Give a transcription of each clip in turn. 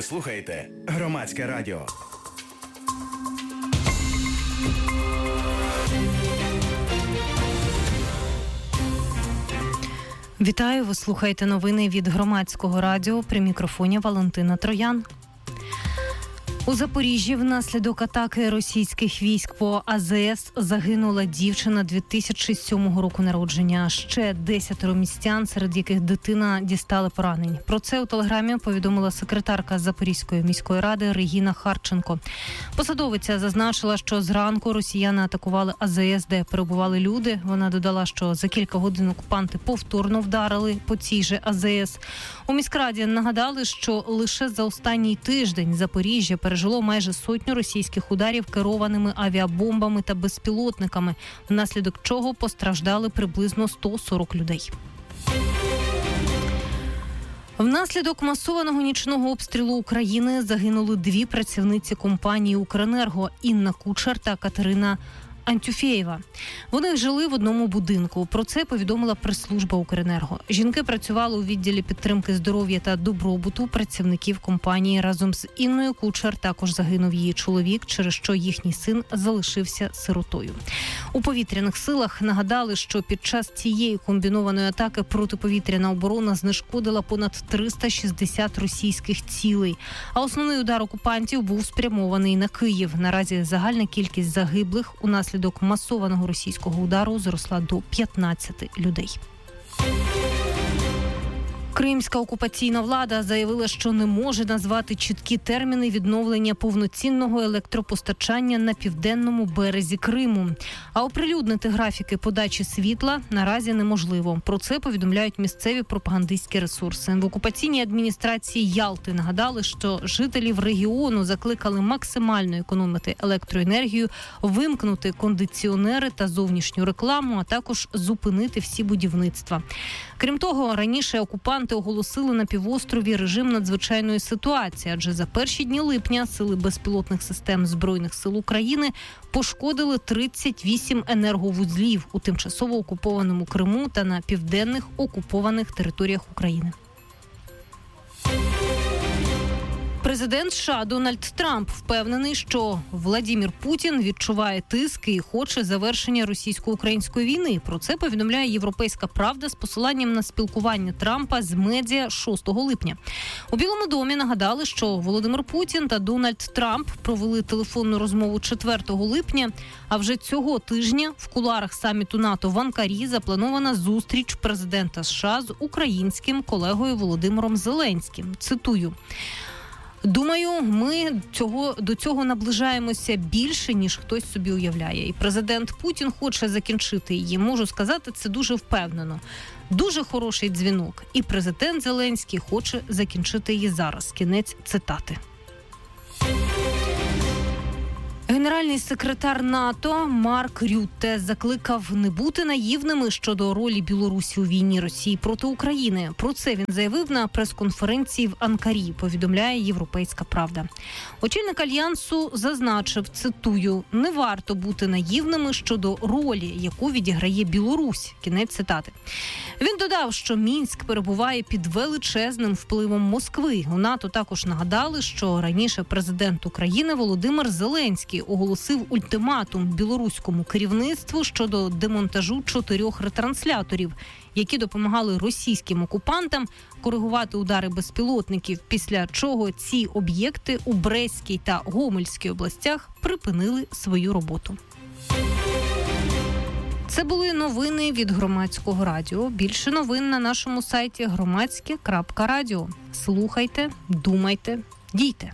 Ви слухаєте Громадське радіо. Вітаю, ви слухаєте новини від Громадського радіо. При мікрофоні Валентина Троян. У Запоріжжі внаслідок атаки російських військ по АЗС загинула дівчина 2007 року народження. Ще 10 містян, серед яких дитина, дістали поранень. Про це у телеграмі повідомила секретарка Запорізької міської ради Регіна Харченко. Посадовиця зазначила, що зранку росіяни атакували АЗС, де перебували люди. Вона додала, що за кілька годин окупанти повторно вдарили по цій же АЗС. У міськраді нагадали, що лише за останній тиждень Запоріжжя пережило майже 100 російських ударів керованими авіабомбами та безпілотниками, внаслідок чого постраждали приблизно 140 людей. Внаслідок масованого нічного обстрілу України загинули 2 працівниці компанії «Укренерго» – Інна Кучер та Катерина Антюфєєва. Вони жили в одному будинку. Про це повідомила прес-служба «Укренерго». Жінки працювали у відділі підтримки здоров'я та добробуту працівників компанії. Разом з Інною Кучер також загинув її чоловік, через що їхній син залишився сиротою. У повітряних силах нагадали, що під час цієї комбінованої атаки протиповітряна оборона знешкодила понад 360 російських цілей. А основний удар окупантів був спрямований на Київ. Наразі загальна кількість загиблих унаслідок масованого російського удару зросла до 15 людей. Кримська окупаційна влада заявила, що не може назвати чіткі терміни відновлення повноцінного електропостачання на південному березі Криму. А оприлюднити графіки подачі світла наразі неможливо. Про це повідомляють місцеві пропагандистські ресурси. В окупаційній адміністрації Ялти нагадали, що жителів регіону закликали максимально економити електроенергію, вимкнути кондиціонери та зовнішню рекламу, а також зупинити всі будівництва. Крім того, раніше окупанти оголосили на півострові режим надзвичайної ситуації, адже за перші дні липня сили безпілотних систем Збройних сил України пошкодили 38 енерговузлів у тимчасово окупованому Криму та на південних окупованих територіях України. Президент США Дональд Трамп впевнений, що Владимир Путін відчуває тиск і хоче завершення російсько-української війни. Про це повідомляє «Європейська правда» з посиланням на спілкування Трампа з медіа 6 липня. У Білому домі нагадали, що Володимир Путін та Дональд Трамп провели телефонну розмову 4 липня, а вже цього тижня в кулуарах саміту НАТО в Анкарі запланована зустріч президента США з українським колегою Володимиром Зеленським. Цитую: «Думаю, ми до цього наближаємося більше, ніж хтось собі уявляє. І президент Путін хоче закінчити її. Можу сказати це дуже впевнено. Дуже хороший дзвінок. І президент Зеленський хоче закінчити її зараз». Кінець цитати. Генеральний секретар НАТО Марк Рютте закликав не бути наївними щодо ролі Білорусі у війні Росії проти України. Про це він заявив на прес-конференції в Анкарі, повідомляє «Європейська правда». Очільник Альянсу зазначив, цитую: «Не варто бути наївними щодо ролі, яку відіграє Білорусь». Кінець цитати. Він додав, що Мінськ перебуває під величезним впливом Москви. У НАТО також нагадали, що раніше президент України Володимир Зеленський оголосив ультиматум білоруському керівництву щодо демонтажу 4 ретрансляторів, які допомагали російським окупантам коригувати удари безпілотників, після чого ці об'єкти у Брестській та Гомельській областях припинили свою роботу. Це були новини від Громадського радіо. Більше новин на нашому сайті громадське.радіо. Слухайте, думайте, дійте.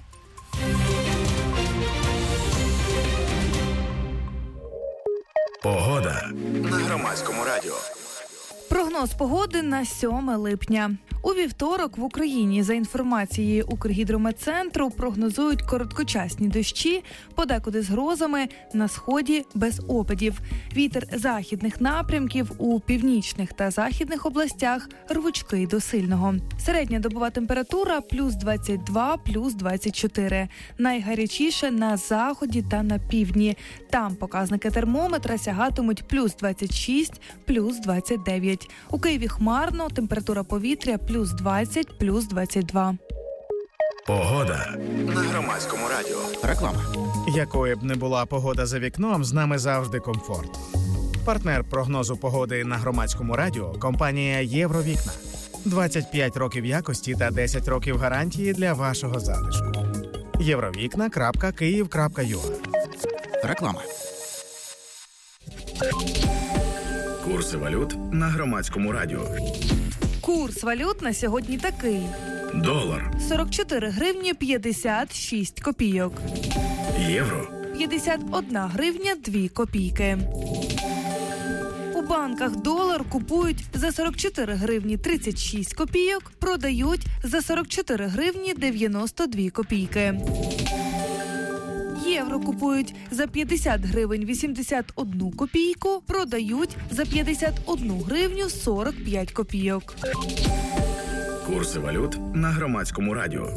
Погода на Громадському радіо. Прогноз погоди на 7 липня. У вівторок в Україні, за інформацією Укргідрометцентру, прогнозують короткочасні дощі, подекуди з грозами, на сході без опадів. Вітер західних напрямків у північних та західних областях рвучкий до сильного. Середня добова температура плюс 22, плюс 24. Найгарячіше на заході та на півдні. Там показники термометра сягатимуть плюс 26, плюс 29. У Києві хмарно, температура повітря плюс 20, плюс 22. Погода на Громадському радіо. Реклама. Якою б не була погода за вікном, з нами завжди комфорт. Партнер прогнозу погоди на Громадському радіо – компанія «Євровікна». 25 років якості та 10 років гарантії для вашого затишку. Євровікна.Київ.ua. Реклама. Курси валют на Громадському радіо. Курс валют на сьогодні такий. Долар, 44 гривні 56 копійок. євро, 51 гривня 2 копійки. У банках долар купують за 44 гривні 36 копійок, продають за 44 гривні 92 копійки. Євро купують за 50 гривень 81 копійку, продають за 51 гривню 45 копійок. курси валют на Громадському радіо.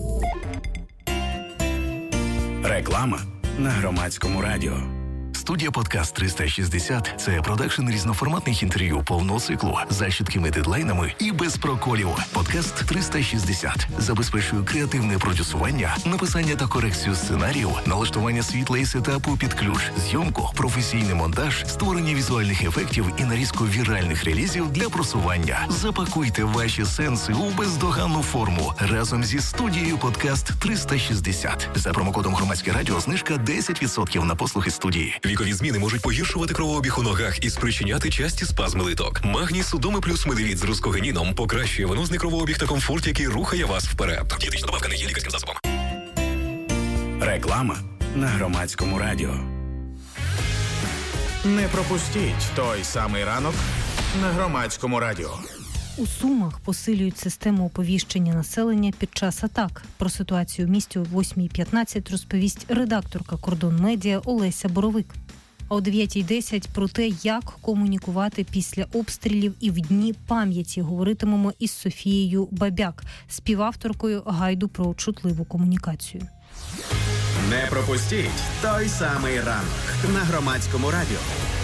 Реклама на Громадському радіо. Студія «Подкаст 360» – це продакшн різноформатних інтерв'ю повного циклу за чіткими дедлайнами і без проколів. «Подкаст 360» забезпечує креативне продюсування, написання та корекцію сценаріїв, налаштування світла і сетапу під ключ, зйомку, професійний монтаж, створення візуальних ефектів і нарізку віральних релізів для просування. Запакуйте ваші сенси у бездоганну форму разом зі студією «Подкаст 360». За промокодом «Громадське радіо» знижка 10% на послуги студії. Вікові зміни можуть погіршувати кровообіг у ногах і спричиняти часті спазми литок. Магній Судоми плюс медовіт з рускогеніном покращує венозний кровообіг та комфорт, який рухає вас вперед. Дієтична добавка не є лікарським засобом. Реклама на Громадському радіо. Не пропустіть той самий ранок на Громадському радіо. У Сумах посилюють систему оповіщення населення під час атак. Про ситуацію в місті о 8:15 розповість редакторка «Кордон Медіа» Олеся Боровик. А о 9:10 про те, як комунікувати після обстрілів і в Дні пам'яті говоритимемо із Софією Бабяк, співавторкою гайду про чутливу комунікацію. Не пропустіть той самий ранок на Громадському радіо.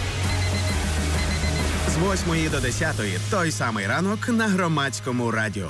З 8 до 10 той самий ранок на Громадському радіо.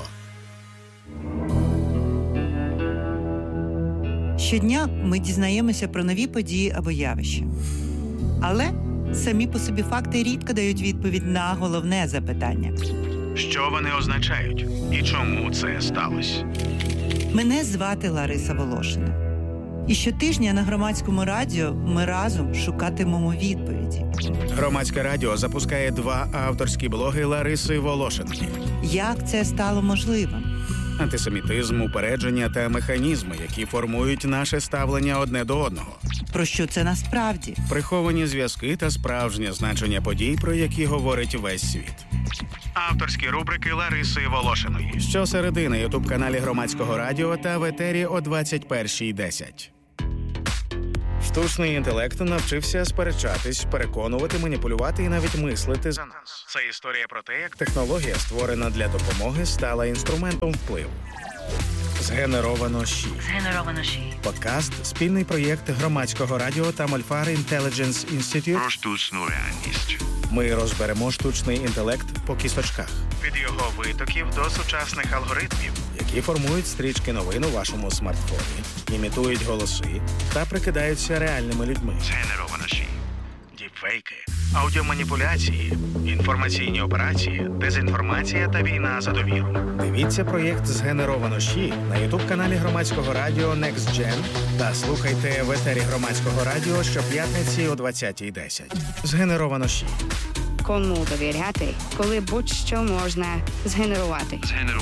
Щодня ми дізнаємося про нові події або явища. Але самі по собі факти рідко дають відповідь на головне запитання. Що вони означають? І чому це сталося? Мене звати Лариса Волошина. І щотижня на Громадському радіо ми разом шукатимемо відповіді. Громадське радіо запускає 2 авторські блоги Лариси Волошиної. Як це стало можливим? Антисемітизм, упередження та механізми, які формують наше ставлення одне до одного. Про що це насправді? Приховані зв'язки та справжнє значення подій, про які говорить весь світ. Авторські рубрики Лариси Волошиної. Щосереди на ютуб-каналі Громадського радіо та в етері о 21:10. Штучний інтелект навчився сперечатись, переконувати, маніпулювати і навіть мислити за нас. Це історія про те, як технологія, створена для допомоги, стала інструментом впливу. Згенеровано ЩІ. Подкаст – спільний проєкт Громадського радіо та Мольфар Intelligence Institute. Про штучну реальність. Ми розберемо штучний інтелект по кісточках. Від його витоків до сучасних алгоритмів, які формують стрічки новин у вашому смартфоні, імітують голоси та прикидаються реальними людьми. Згенеровано ЩІ. Діпфейки, аудіоманіпуляції, інформаційні операції, дезінформація та війна за довіру. Дивіться проєкт «Згенеровано ЩІ» на ютуб-каналі Громадського радіо Next Gen та слухайте в етері Громадського радіо щоп'ятниці о 20:10. «Згенеровано ЩІ». Кому довіряти, коли будь-що можна згенерувати.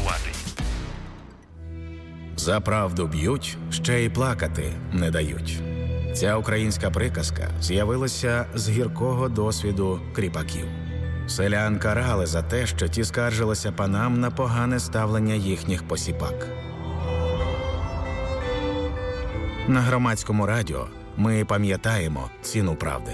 За правду б'ють, ще й плакати не дають. Ця українська приказка з'явилася з гіркого досвіду кріпаків. Селян карали за те, що ті скаржилися панам на погане ставлення їхніх посіпак. На Громадському радіо ми пам'ятаємо ціну правди.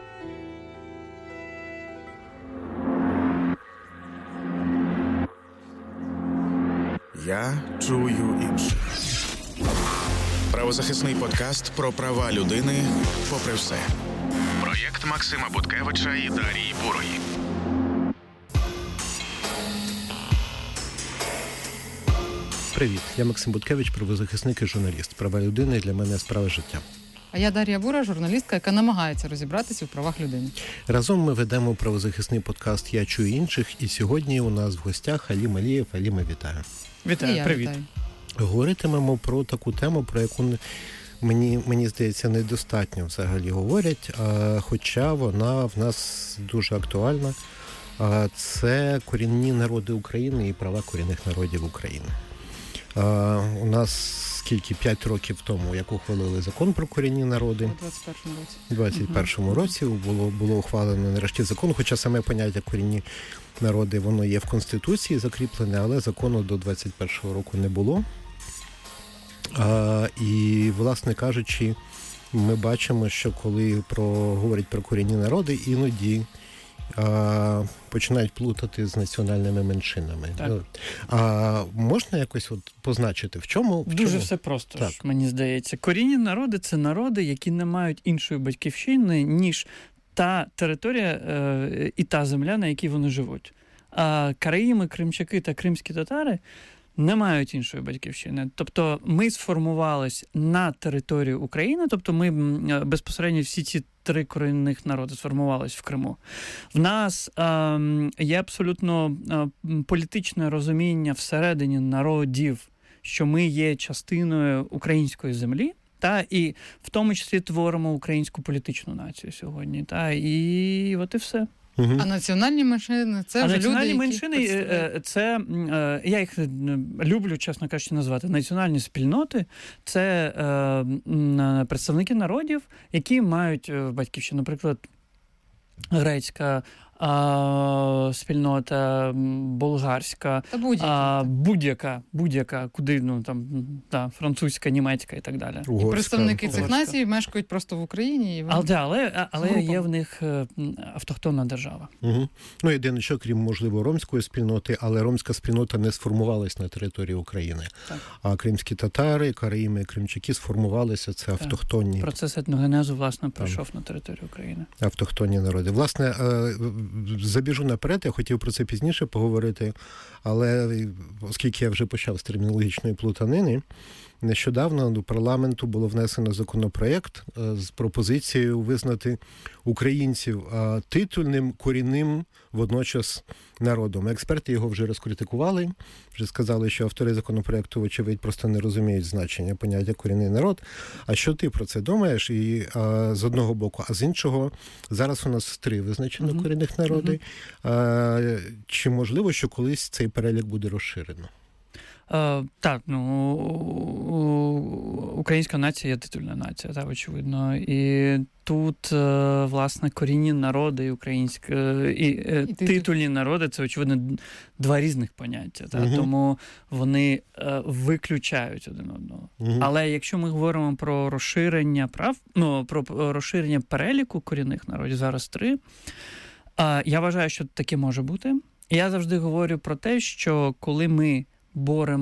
Я чую інших. Правозахисний подкаст про права людини попри все. Проєкт Максима Буткевича і Дарії Бурої. Привіт, я Максим Буткевич, правозахисник і журналіст. Права людини для мене справа життя. А я Дар'я Бура, журналістка, яка намагається розібратися в правах людини. Разом ми ведемо правозахисний подкаст «Я чую інших», і сьогодні у нас в гостях Алім Алієв. Аліме, вітаю. Вітаю, привіт. Вітаю. Говоритимемо про таку тему, про яку мені здається, недостатньо взагалі говорять, хоча вона в нас дуже актуальна. Це корінні народи України і права корінних народів України. У нас 5 років тому, як ухвалили закон про корінні народи. У 21-му році було ухвалено нарешті закон, хоча саме поняття корінні народи, воно є в Конституції закріплене, але закону до 21-го року не було. І, власне кажучи, ми бачимо, що коли говорять про корінні народи, іноді починають плутати з національними меншинами. Можна якось позначити, в чому? Дуже все просто, так. Мені здається. Корінні народи – це народи, які не мають іншої батьківщини, ніж та територія і та земля, на якій вони живуть. А караїми, кримчаки та кримські татари не мають іншої батьківщини. Тобто ми сформувались на території України, тобто ми безпосередньо всі ці 3 корінних народи сформувались в Криму. В нас є абсолютно політичне розуміння всередині народів, що ми є частиною української землі, і в тому числі творимо українську політичну націю сьогодні. І от і все. А національні меншини – це вже люди, які меншини, це, я їх люблю, чесно кажучи, назвати, національні спільноти – це представники народів, які мають батьківщину, наприклад, грецька спільнота, болгарська, будь-яка, куди, французька, німецька і так далі. Угорська, і представники цих націй мешкають просто в Україні. Але є в них автохтонна держава. Угу. Єдине, що крім, можливо, ромської спільноти, але ромська спільнота не сформувалась на території України. Так. А кримські татари, караїми, кримчаки сформувалися, це автохтонні. Процес етногенезу, власне, пройшов на територію України. Автохтонні народи. Власне, забіжу наперед, я хотів про це пізніше поговорити, але оскільки я вже почав з термінологічної плутанини, нещодавно до парламенту було внесено законопроєкт з пропозицією визнати українців титульним, корінним водночас народом. Експерти його вже розкритикували, вже сказали, що автори законопроєкту, вочевидь, просто не розуміють значення поняття корінний народ. А що ти про це думаєш? І з одного боку, а з іншого, зараз у нас 3 визначено корінних народи. Чи можливо, що колись цей перелік буде розширено? Так, українська нація є титульна нація, так, очевидно. І тут, власне, корінні народи і титульні народи – це, очевидно, 2 різних поняття. Так? Тому вони виключають один одного. Але якщо ми говоримо про розширення прав, про розширення переліку корінних народів, зараз 3, я вважаю, що таке може бути. Я завжди говорю про те, що коли ми боремо